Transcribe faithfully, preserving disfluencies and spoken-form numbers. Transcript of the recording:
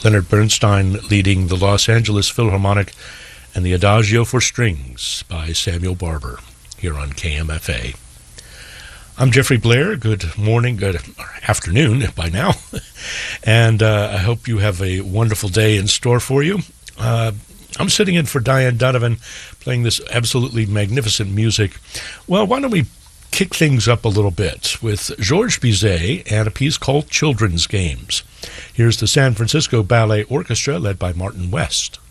Leonard Bernstein leading the Los Angeles Philharmonic and the Adagio for Strings by Samuel Barber here on K M F A. I'm Jeffrey Blair. Good morning, good afternoon by now, and uh, I hope you have a wonderful day in store for you. Uh, I'm sitting in for Diane Donovan, playing this absolutely magnificent music. Well, why don't we kick things up a little bit with Georges Bizet and a piece called Children's Games. Here's the San Francisco Ballet Orchestra led by Martin West.